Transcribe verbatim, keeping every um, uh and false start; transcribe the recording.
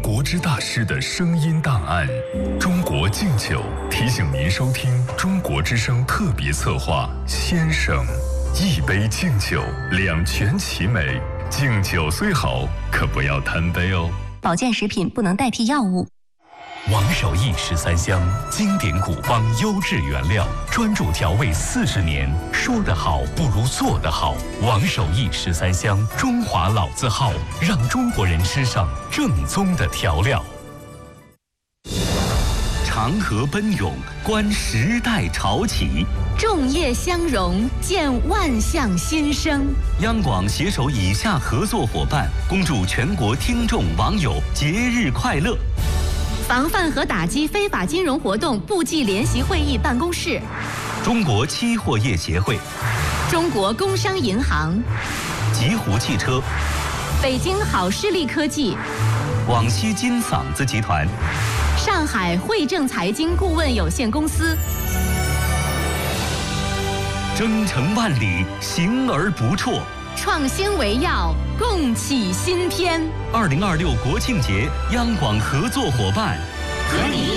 国之大师的声音档案。中国敬酒提醒您收听中国之声特别策划《先生》，一杯敬酒，两全其美。敬酒虽好，可不要贪杯哦。 保健食品不能代替药物。 王守义十三香，经典古方优质原料，专注调味四十年。说得好不如做得好。王守义十三香，中华老字号，让中国人吃上正宗的调料。 长河奔涌，观时代潮起； 众业相融，见万象新生。 央广携手以下合作伙伴，恭祝全国听众网友节日快乐。 防范和打击非法金融活动部际联席会议办公室， 中国期货业协会， 中国工商银行， 极狐汽车， 北京好视力科技， 广西金嗓子集团， 上海汇正财经顾问有限公司。 征程万里，行而不辍。 创新为要，共启新篇。 二零二六国庆节，央广合作伙伴， 和你